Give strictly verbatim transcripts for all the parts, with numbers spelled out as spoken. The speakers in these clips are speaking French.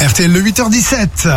R T L le huit heures dix-sept.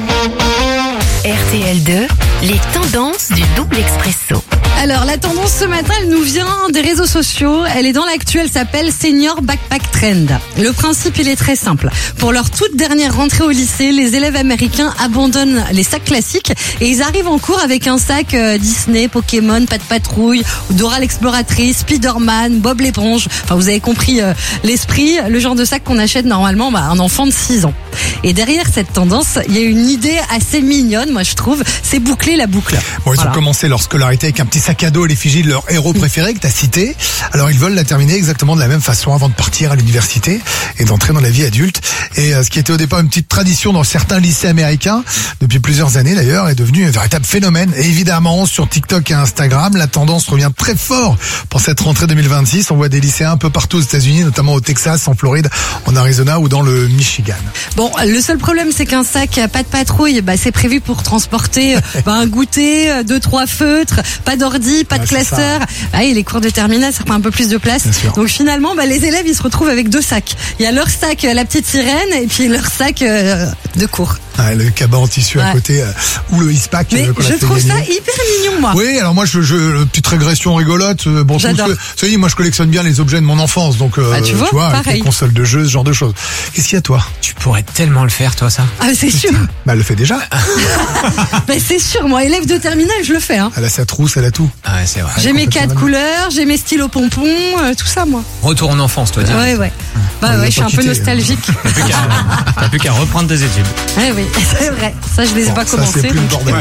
R T L deux, les tendances du double expresso. Alors, la tendance ce matin, elle nous vient des réseaux sociaux. Elle est dans l'actu, elle s'appelle Senior Backpack Trend. Le principe, il est très simple. Pour leur toute dernière rentrée au lycée, les élèves américains abandonnent les sacs classiques et ils arrivent en cours avec un sac euh, Disney, Pokémon, Pat' Patrouille, Dora l'exploratrice, Spider-Man, Bob l'éponge. Enfin, vous avez compris euh, l'esprit, le genre de sac qu'on achète normalement bah, à un enfant de six ans. Et derrière cette tendance, il y a une idée assez mignonne, moi je trouve, c'est boucler la boucle. Bon, ils Voilà. ont commencé leur scolarité avec un petit sac à dos à l'effigie de leur héros préféré que tu as cité. Alors ils veulent la terminer exactement de la même façon avant de partir à l'université et d'entrer dans la vie adulte. Et euh, ce qui était au départ une petite tradition dans certains lycées américains, depuis plusieurs années d'ailleurs, est devenu un véritable phénomène. Et évidemment, sur TikTok et Instagram, la tendance revient très fort pour cette rentrée deux mille vingt-six. On voit des lycéens un peu partout aux États-Unis, notamment au Texas, en Floride, en Arizona ou dans le Michigan. Bon, le seul problème, c'est qu'un sac pas de patrouille, bah, c'est prévu pour transporter bah, un goûter, deux, trois feutres, pas d'ordi, pas de Ouais, c'est classeur. Ah, et les cours de terminale, ça prend un peu plus de place. Bien sûr. Donc finalement, bah, les élèves, ils se retrouvent avec deux sacs. Il y a leur sac, euh, la petite sirène, et puis leur sac euh, de cours. Ouais, le cabas en tissu à Ouais. côté, euh, ou le Hispac. Mais euh, qu'on a je fait trouve ça gagner. hyper mignon, moi. Oui, alors moi, je, je petite régression rigolote. euh, Bon, je trouve J'adore. que, ça y est, moi, je collectionne bien les objets de mon enfance, donc euh, Bah, tu vois, avec pareil. les consoles de jeux, ce genre de choses. Qu'est-ce qu'il y a, toi? Tu pourrais tellement le faire, toi, ça. Ah, c'est sûr. Bah, elle le fait déjà. Mais c'est sûr, moi, élève de terminale, je le fais. Hein. Elle a sa trousse, elle a tout. Ah ouais, c'est vrai. J'ai mes complètement quatre dingue. couleurs, j'ai mes stylos pompons, euh, tout ça, moi. Retour en enfance, toi, dire. Ouais, ouais. Bah On les a ouais, je suis pas un peu quittés, nostalgique. T'as plus qu'à t'as plus qu'à reprendre des études. Ouais, oui, c'est vrai. Ça, je les ai Bon, pas ça, commencé. c'est plus le donc- bordel.